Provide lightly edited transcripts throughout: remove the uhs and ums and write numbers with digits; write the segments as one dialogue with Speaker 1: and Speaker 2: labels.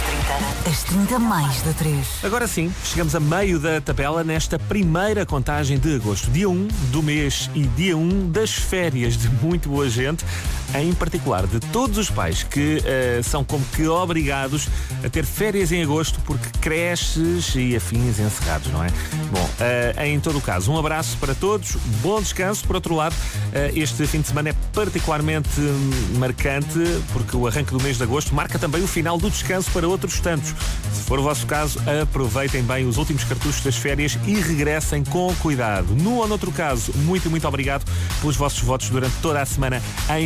Speaker 1: As 30 mais da 3.
Speaker 2: Agora sim, chegamos a meio da tabela nesta primeira contagem de agosto. Dia 1 do mês e dia 1 das férias de muito boa gente, em particular de todos os pais que são como que obrigados a ter férias em agosto porque creches e afins encerrados, não é? Bom, em todo o caso, um abraço para todos, bom descanso. Por outro lado, este fim de semana é particularmente marcante porque o arranque do mês de agosto marca também o final do descanso para outros tantos. Se for o vosso caso, aproveitem bem os últimos cartuchos das férias e regressem com cuidado. No ou noutro caso, muito obrigado pelos vossos votos durante toda a semana em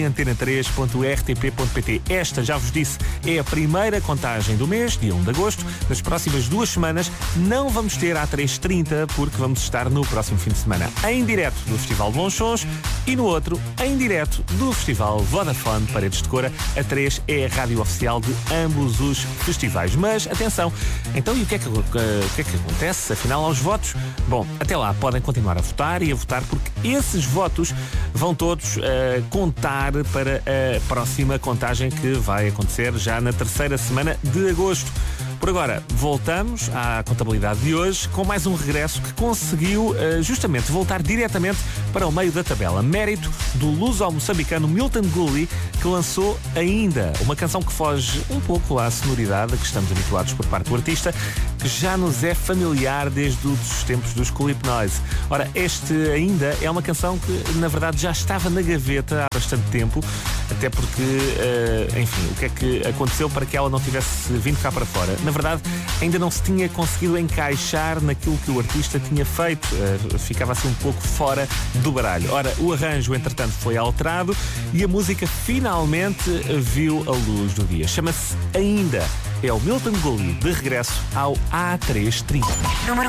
Speaker 2: antena3.rtp.pt. Esta, já vos disse, é a primeira contagem do mês, dia 1 de agosto. Nas próximas 2 semanas não vamos ter a 3:30 porque vamos estar no próximo fim de semana em direto do Festival Bons Sons e no outro em direto do Festival Vodafone Paredes de Cora. A 3 é a rádio oficial de ambos os festivais. Mas atenção, então e o que é que acontece afinal aos votos? Bom, até lá podem continuar a votar e a votar porque esses votos vão todos contar para a próxima contagem que vai acontecer já na 3ª semana de agosto. Por agora, voltamos à contabilidade de hoje com mais um regresso que conseguiu justamente voltar diretamente para o meio da tabela. Mérito do luso-moçambicano Milton Gully, que lançou Ainda, uma canção que foge um pouco à sonoridade a que estamos habituados por parte do artista, que já nos é familiar desde os tempos dos Cool Hypnosis. Ora, este Ainda é uma canção que, na verdade, já estava na gaveta há bastante tempo, até porque, enfim, o que é que aconteceu para que ela não tivesse vindo cá para fora? Na verdade, ainda não se tinha conseguido encaixar naquilo que o artista tinha feito. Ficava assim um pouco fora do baralho. Ora, o arranjo, entretanto, foi alterado e a música finalmente viu a luz do dia. Chama-se Ainda. É o Milton Gully de regresso ao A330.